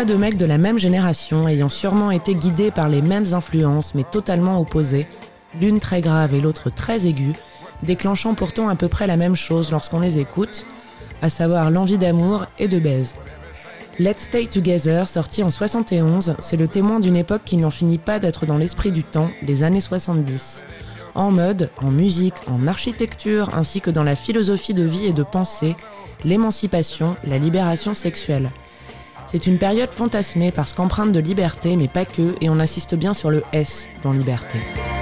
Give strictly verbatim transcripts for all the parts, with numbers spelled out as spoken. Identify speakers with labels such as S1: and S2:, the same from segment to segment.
S1: voix de mecs de la même génération, ayant sûrement été guidés par les mêmes influences, mais totalement opposées, l'une très grave et l'autre très aiguë, déclenchant pourtant à peu près la même chose lorsqu'on les écoute, à savoir l'envie d'amour et de baise. Let's Stay Together, sorti en soixante et onze, c'est le témoin d'une époque qui n'en finit pas d'être dans l'esprit du temps, les années soixante-dix. En mode, en musique, en architecture, ainsi que dans la philosophie de vie et de pensée, l'émancipation, la libération sexuelle. C'est une période fantasmée parce qu'empreinte de liberté, mais pas que, et on insiste bien sur le S dans liberté.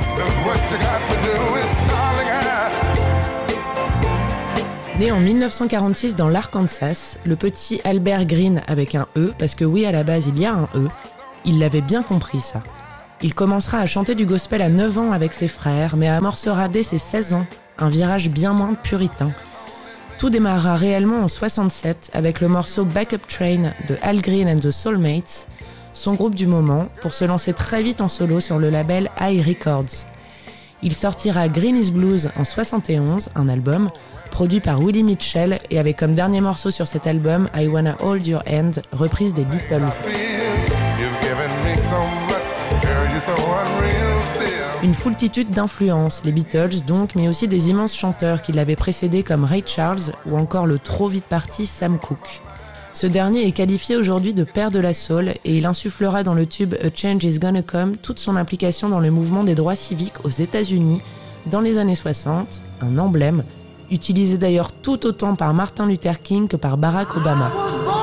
S1: Né en dix-neuf cent quarante-six dans l'Arkansas, le petit Albert Green avec un E, parce que oui, à la base, il y a un E, il l'avait bien compris ça. Il commencera à chanter du gospel à neuf ans avec ses frères, mais amorcera dès ses seize ans un virage bien moins puritain. Tout démarrera réellement en soixante-sept avec le morceau Backup Train de Al Green and the Soulmates, son groupe du moment, pour se lancer très vite en solo sur le label High Records. Il sortira Green is Blues en soixante et onze, un album, produit par Willie Mitchell et avec comme dernier morceau sur cet album I Wanna Hold Your Hand, reprise des Beatles. Une foultitude d'influences, les Beatles donc, mais aussi des immenses chanteurs qui l'avaient précédé comme Ray Charles ou encore le trop vite parti Sam Cooke. Ce dernier est qualifié aujourd'hui de père de la soul et il insufflera dans le tube A Change Is Gonna Come toute son implication dans le mouvement des droits civiques aux États-Unis dans les années soixante, un emblème, utilisé d'ailleurs tout autant par Martin Luther King que par Barack Obama.